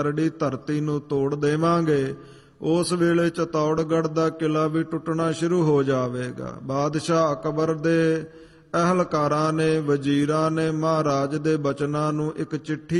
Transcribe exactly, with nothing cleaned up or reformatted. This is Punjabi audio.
ਕਰੜੀ ਧਰਤੀ ਨੂੰ ਤੋੜ ਦੇਵਾਂਗੇ। ਉਸ ਵੇਲੇ ਚਤੌੜਗੜ੍ਹ ਦਾ ਕਿਲਾ ਵੀ ਟੁੱਟਣਾ ਸ਼ੁਰੂ ਹੋ ਜਾਵੇਗਾ। ਬਾਦਸ਼ਾਹ ਅਕਬਰ ਦੇ ਅਹਿਲਕਾਰਾਂ ਨੇ, ਵਜ਼ੀਰਾਂ ਨੇ ਮਹਾਰਾਜ ਦੇ ਬਚਨਾਂ ਨੂੰ ਇੱਕ ਚਿੱਠੀ